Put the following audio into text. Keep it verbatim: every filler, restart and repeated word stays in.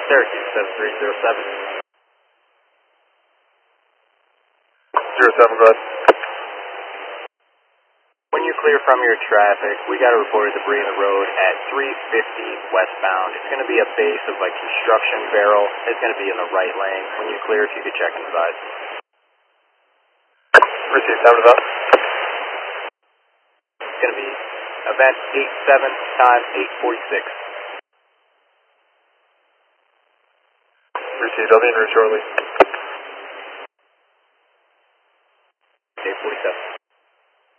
Syracuse, seven three zero seven. zero seven, go ahead. When you clear from your traffic, we got a reported debris in the road at three fifty westbound. It's going to be a base of like construction barrel. It's going to be in the right lane. When you clear, if you could check inside. Received, time to that. It's going to be event eight seven, time eight forty-six. Received, I'll be in route shortly.